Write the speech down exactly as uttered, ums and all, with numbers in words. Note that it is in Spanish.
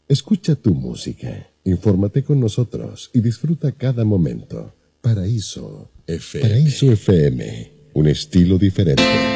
Escucha tu música, infórmate con nosotros y disfruta cada momento. Paraíso F M. Paraíso F M, un estilo diferente.